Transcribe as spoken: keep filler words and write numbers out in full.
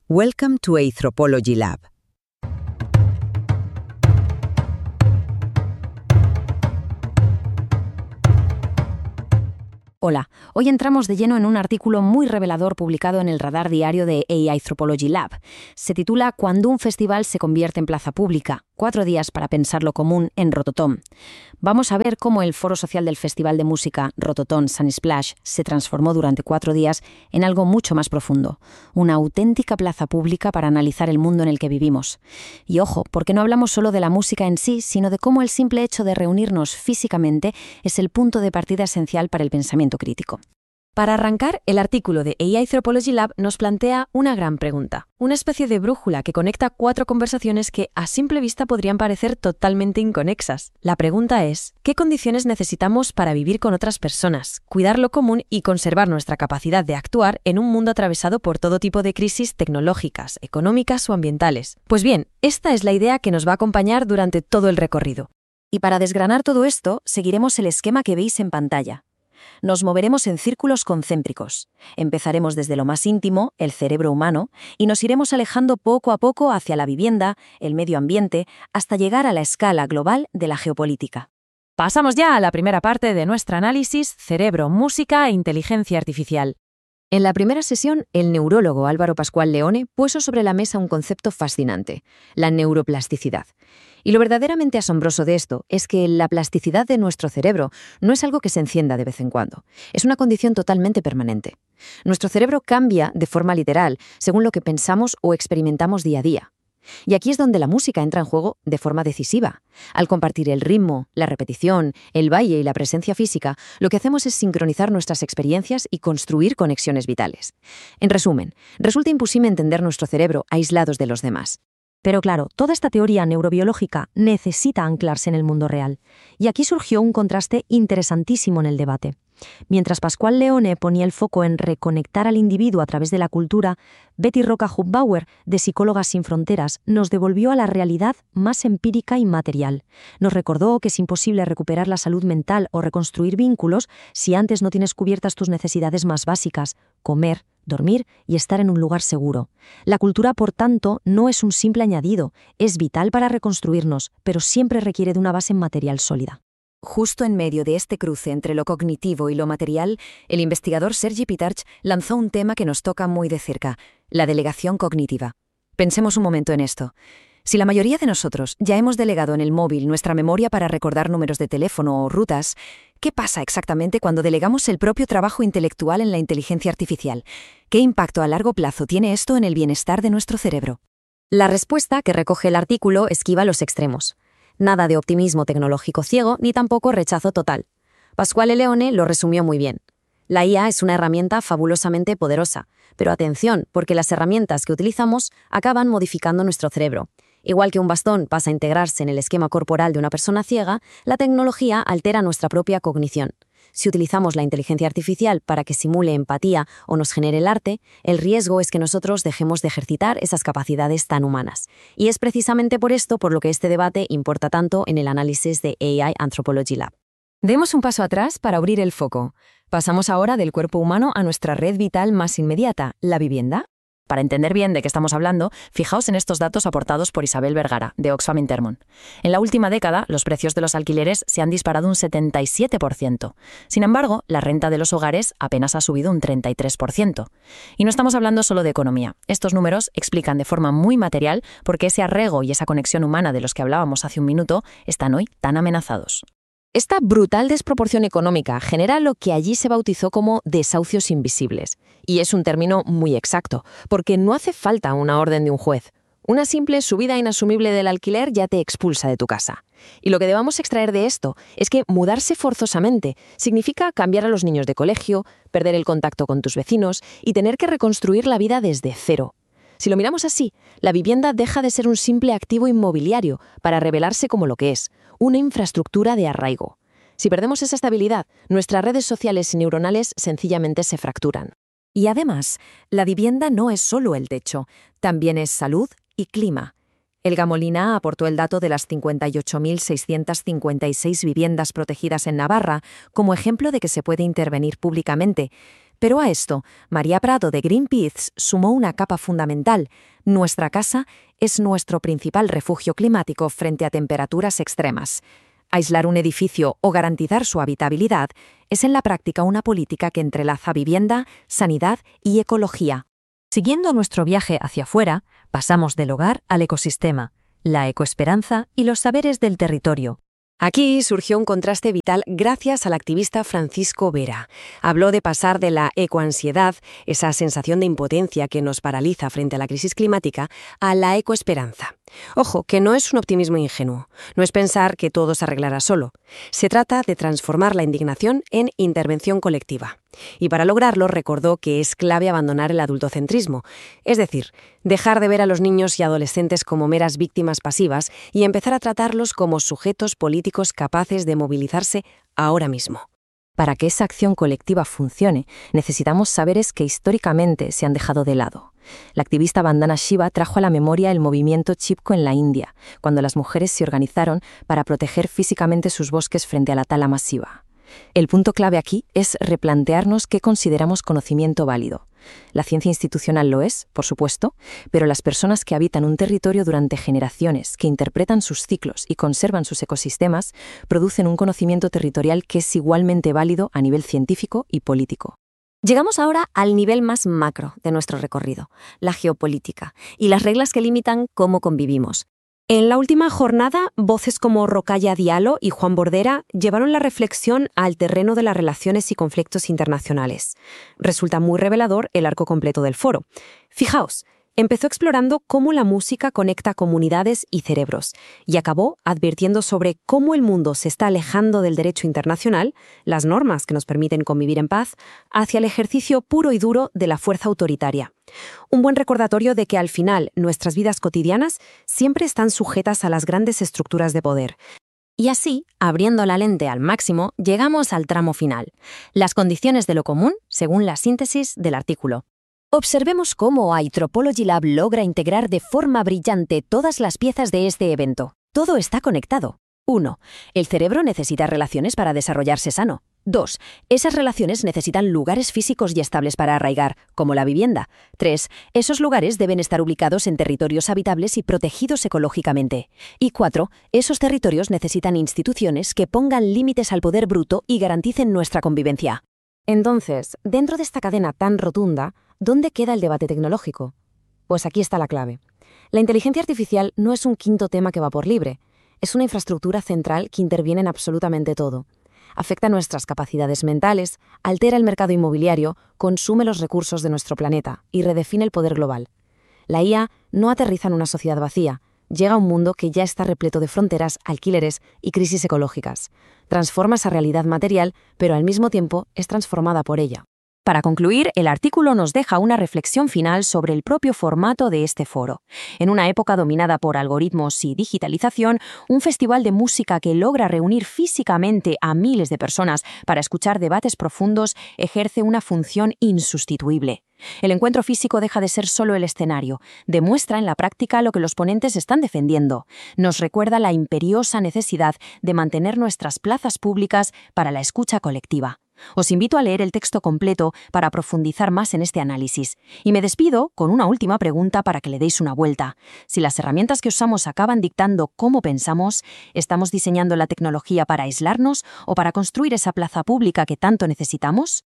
Welcome to Anthropology Lab. Hola, hoy entramos de lleno en un artículo muy revelador publicado en el Radar Diario de A I Anthropology Lab. Se titula Cuando un festival se convierte en plaza pública, cuatro días para pensar lo común en Rototom. Vamos a ver cómo el foro social del Festival de Música Rototom Sunsplash se transformó durante cuatro días en algo mucho más profundo, una auténtica plaza pública para analizar el mundo en el que vivimos. Y ojo, porque no hablamos solo de la música en sí, sino de cómo el simple hecho de reunirnos físicamente es el punto de partida esencial para el pensamiento crítico. Para arrancar, el artículo de A I Anthropology Lab nos plantea una gran pregunta, una especie de brújula que conecta cuatro conversaciones que a simple vista podrían parecer totalmente inconexas. La pregunta es, ¿qué condiciones necesitamos para vivir con otras personas, cuidar lo común y conservar nuestra capacidad de actuar en un mundo atravesado por todo tipo de crisis tecnológicas, económicas o ambientales? Pues bien, esta es la idea que nos va a acompañar durante todo el recorrido. Y para desgranar todo esto, seguiremos el esquema que veis en pantalla. Nos moveremos en círculos concéntricos. Empezaremos desde lo más íntimo, el cerebro humano, y nos iremos alejando poco a poco hacia la vivienda, el medio ambiente, hasta llegar a la escala global de la geopolítica. Pasamos ya a la primera parte de nuestro análisis, cerebro, música e inteligencia artificial. En la primera sesión, el neurólogo Álvaro Pascual Leone puso sobre la mesa un concepto fascinante, la neuroplasticidad. Y lo verdaderamente asombroso de esto es que la plasticidad de nuestro cerebro no es algo que se encienda de vez en cuando, es una condición totalmente permanente. Nuestro cerebro cambia de forma literal según lo que pensamos o experimentamos día a día. Y aquí es donde la música entra en juego de forma decisiva. Al compartir el ritmo, la repetición, el baile y la presencia física, lo que hacemos es sincronizar nuestras experiencias y construir conexiones vitales. En resumen, resulta imposible entender nuestro cerebro aislados de los demás. Pero claro, toda esta teoría neurobiológica necesita anclarse en el mundo real. Y aquí surgió un contraste interesantísimo en el debate. Mientras Pascual Leone ponía el foco en reconectar al individuo a través de la cultura, Betty Roca-Hufbauer, de Psicólogas Sin Fronteras, nos devolvió a la realidad más empírica y material. Nos recordó que es imposible recuperar la salud mental o reconstruir vínculos si antes no tienes cubiertas tus necesidades más básicas: comer, dormir y estar en un lugar seguro. La cultura, por tanto, no es un simple añadido, es vital para reconstruirnos, pero siempre requiere de una base material sólida. Justo en medio de este cruce entre lo cognitivo y lo material, el investigador Sergi Pitarch lanzó un tema que nos toca muy de cerca, la delegación cognitiva. Pensemos un momento en esto. Si la mayoría de nosotros ya hemos delegado en el móvil nuestra memoria para recordar números de teléfono o rutas, ¿qué pasa exactamente cuando delegamos el propio trabajo intelectual en la inteligencia artificial? ¿Qué impacto a largo plazo tiene esto en el bienestar de nuestro cerebro? La respuesta que recoge el artículo esquiva los extremos. Nada de optimismo tecnológico ciego ni tampoco rechazo total. Pascual Leone lo resumió muy bien. La I A es una herramienta fabulosamente poderosa, pero atención, porque las herramientas que utilizamos acaban modificando nuestro cerebro. Igual que un bastón pasa a integrarse en el esquema corporal de una persona ciega, la tecnología altera nuestra propia cognición. Si utilizamos la inteligencia artificial para que simule empatía o nos genere el arte, el riesgo es que nosotros dejemos de ejercitar esas capacidades tan humanas. Y es precisamente por esto por lo que este debate importa tanto en el análisis de A I Anthropology Lab. Demos un paso atrás para abrir el foco. Pasamos ahora del cuerpo humano a nuestra red vital más inmediata, la vivienda. Para entender bien de qué estamos hablando, fijaos en estos datos aportados por Isabel Vergara, de Oxfam Intermon. En la última década, los precios de los alquileres se han disparado un setenta y siete por ciento. Sin embargo, la renta de los hogares apenas ha subido un treinta y tres por ciento. Y no estamos hablando solo de economía. Estos números explican de forma muy material por qué ese arraigo y esa conexión humana de los que hablábamos hace un minuto están hoy tan amenazados. Esta brutal desproporción económica genera lo que allí se bautizó como desahucios invisibles. Y es un término muy exacto, porque no hace falta una orden de un juez. Una simple subida inasumible del alquiler ya te expulsa de tu casa. Y lo que debamos extraer de esto es que mudarse forzosamente significa cambiar a los niños de colegio, perder el contacto con tus vecinos y tener que reconstruir la vida desde cero. Si lo miramos así, la vivienda deja de ser un simple activo inmobiliario para revelarse como lo que es, una infraestructura de arraigo. Si perdemos esa estabilidad, nuestras redes sociales y neuronales sencillamente se fracturan. Y además, la vivienda no es solo el techo, también es salud y clima. El Gamolina aportó el dato de las cincuenta y ocho mil seiscientas cincuenta y seis viviendas protegidas en Navarra como ejemplo de que se puede intervenir públicamente. Pero a esto, María Prado de Greenpeace sumó una capa fundamental. Nuestra casa es nuestro principal refugio climático frente a temperaturas extremas. Aislar un edificio o garantizar su habitabilidad es en la práctica una política que entrelaza vivienda, sanidad y ecología. Siguiendo nuestro viaje hacia afuera, pasamos del hogar al ecosistema, la ecoesperanza y los saberes del territorio. Aquí surgió un contraste vital gracias al activista Francisco Vera. Habló de pasar de la ecoansiedad, esa sensación de impotencia que nos paraliza frente a la crisis climática, a la ecoesperanza. Ojo, que no es un optimismo ingenuo, no es pensar que todo se arreglará solo. Se trata de transformar la indignación en intervención colectiva. Y para lograrlo recordó que es clave abandonar el adultocentrismo, es decir, dejar de ver a los niños y adolescentes como meras víctimas pasivas y empezar a tratarlos como sujetos políticos capaces de movilizarse ahora mismo. Para que esa acción colectiva funcione, necesitamos saberes que históricamente se han dejado de lado. La activista Vandana Shiva trajo a la memoria el movimiento Chipko en la India, cuando las mujeres se organizaron para proteger físicamente sus bosques frente a la tala masiva. El punto clave aquí es replantearnos qué consideramos conocimiento válido. La ciencia institucional lo es, por supuesto, pero las personas que habitan un territorio durante generaciones, que interpretan sus ciclos y conservan sus ecosistemas, producen un conocimiento territorial que es igualmente válido a nivel científico y político. Llegamos ahora al nivel más macro de nuestro recorrido, la geopolítica, y las reglas que limitan cómo convivimos. En la última jornada, voces como Rokhaya Diallo y Juan Bordera llevaron la reflexión al terreno de las relaciones y conflictos internacionales. Resulta muy revelador el arco completo del foro. Fijaos, empezó explorando cómo la música conecta comunidades y cerebros, y acabó advirtiendo sobre cómo el mundo se está alejando del derecho internacional, las normas que nos permiten convivir en paz, hacia el ejercicio puro y duro de la fuerza autoritaria. Un buen recordatorio de que al final nuestras vidas cotidianas siempre están sujetas a las grandes estructuras de poder. Y así, abriendo la lente al máximo, llegamos al tramo final, las condiciones de lo común según la síntesis del artículo. Observemos cómo Anthropology Lab logra integrar de forma brillante todas las piezas de este evento. Todo está conectado. uno. El cerebro necesita relaciones para desarrollarse sano. dos. Esas relaciones necesitan lugares físicos y estables para arraigar, como la vivienda. tres. Esos lugares deben estar ubicados en territorios habitables y protegidos ecológicamente. Y cuatro. Esos territorios necesitan instituciones que pongan límites al poder bruto y garanticen nuestra convivencia. Entonces, dentro de esta cadena tan rotunda, ¿dónde queda el debate tecnológico? Pues aquí está la clave. La inteligencia artificial no es un quinto tema que va por libre. Es una infraestructura central que interviene en absolutamente todo. Afecta nuestras capacidades mentales, altera el mercado inmobiliario, consume los recursos de nuestro planeta y redefine el poder global. La I A no aterriza en una sociedad vacía, llega a un mundo que ya está repleto de fronteras, alquileres y crisis ecológicas. Transforma esa realidad material, pero al mismo tiempo es transformada por ella. Para concluir, el artículo nos deja una reflexión final sobre el propio formato de este foro. En una época dominada por algoritmos y digitalización, un festival de música que logra reunir físicamente a miles de personas para escuchar debates profundos ejerce una función insustituible. El encuentro físico deja de ser solo el escenario, demuestra en la práctica lo que los ponentes están defendiendo. Nos recuerda la imperiosa necesidad de mantener nuestras plazas públicas para la escucha colectiva. Os invito a leer el texto completo para profundizar más en este análisis. Y me despido con una última pregunta para que le deis una vuelta. Si las herramientas que usamos acaban dictando cómo pensamos, ¿estamos diseñando la tecnología para aislarnos o para construir esa plaza pública que tanto necesitamos?